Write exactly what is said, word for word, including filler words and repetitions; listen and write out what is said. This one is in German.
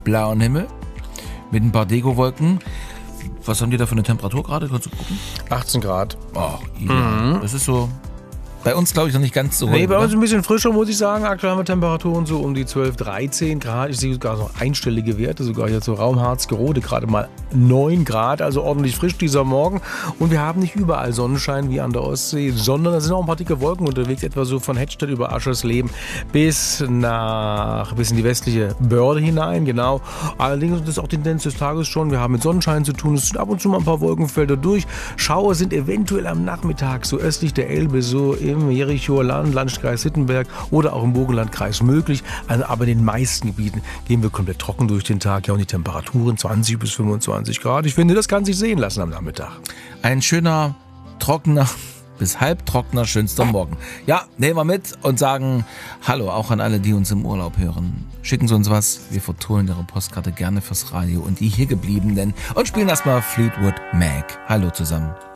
blauen Himmel mit ein paar Deko-Wolken. Was haben die da für eine Temperatur gerade? Kannst du gucken? achtzehn Grad. Oh, ja. Mhm. Das ist so... Bei uns, glaube ich, noch nicht ganz so. Nee, bei uns ein bisschen frischer, muss ich sagen. Aktuell haben wir Temperaturen so um die zwölf, dreizehn Grad. Ich sehe sogar noch einstellige Werte, sogar hier so Raumharz-Gerode, gerade mal neun Grad, also ordentlich frisch dieser Morgen. Und wir haben nicht überall Sonnenschein wie an der Ostsee, sondern da sind auch ein paar dicke Wolken unterwegs, etwa so von Hettstedt über Aschersleben bis nach, bis in die westliche Börde hinein, genau. Allerdings ist das auch die Tendenz des Tages schon. Wir haben mit Sonnenschein zu tun, es sind ab und zu mal ein paar Wolkenfelder durch. Schauer sind eventuell am Nachmittag so östlich der Elbe, so im Jerichoer Land, Landkreis Sittenberg oder auch im Burgenlandkreis möglich. Also, aber in den meisten Gebieten gehen wir komplett trocken durch den Tag. Ja, und die Temperaturen zwanzig bis fünfundzwanzig Grad. Ich finde, das kann sich sehen lassen am Nachmittag. Ein schöner, trockener bis halbtrockener, schönster Morgen. Ja, nehmen wir mit und sagen Hallo auch an alle, die uns im Urlaub hören. Schicken Sie uns was. Wir vertonen Ihre Postkarte gerne fürs Radio und die hier gebliebenen und spielen erstmal Fleetwood Mac. Hallo zusammen.